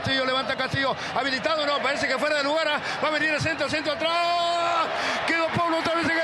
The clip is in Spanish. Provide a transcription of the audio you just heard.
Castillo, levanta Castillo, habilitado, no, parece que fuera de lugar, va a venir el centro atrás, quedó Pablo otra vez en